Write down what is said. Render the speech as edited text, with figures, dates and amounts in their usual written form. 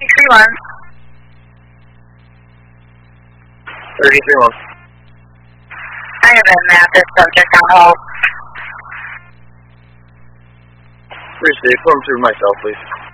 33-1. 33-1. I have a Mathis subject on hold. Appreciate it. Put him through myself, please.